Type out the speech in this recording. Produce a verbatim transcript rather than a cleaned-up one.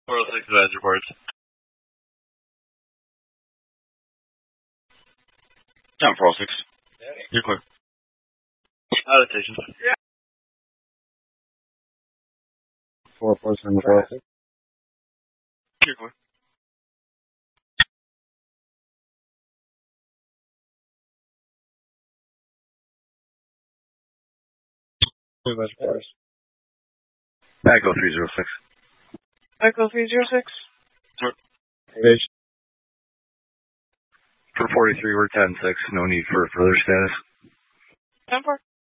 four oh six advise reports. Down four oh six. You're clear. Out of station. Yeah. four four seven four oh six. You're clear. Advise reports. Echo three zero six. Echo three zero six. Station. For forty-three, we're ten six. No need for further status. ten four.